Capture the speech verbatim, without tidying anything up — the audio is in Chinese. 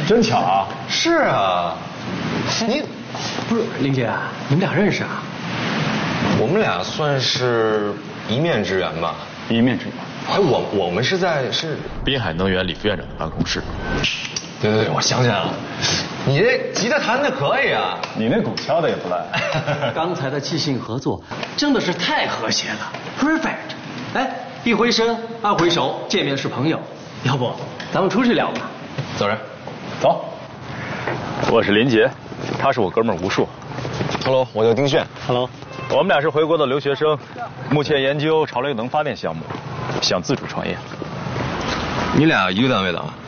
真巧啊！ 是啊，你不是林姐，你们俩认识啊？ 我们俩算是一面之缘吧。 一面之缘。 哎，我我们是在是滨海能源李副院长的办公室。 对对对，我想起来了，你这吉他弹的可以啊， 你那鼓敲的也不赖。 刚才的即兴合作真的是太和谐了 ，perfect。哎，一回生，二回熟，见面是朋友。要不咱们出去聊吧？ 走人， 走。 我是林杰，他是我哥们儿吴硕。 Hello， 我叫丁炫。 Hello， 我们俩是回国的留学生，目前研究潮流能发电项目，想自主创业。 你俩一个单位的啊？